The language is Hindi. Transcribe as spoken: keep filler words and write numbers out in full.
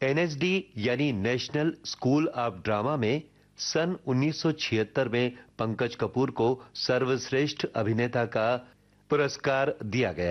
एन एस डी यानी नेशनल स्कूल ऑफ ड्रामा में सन उन्नीस सौ छिहत्तर में पंकज कपूर को सर्वश्रेष्ठ अभिनेता का पुरस्कार दिया गया।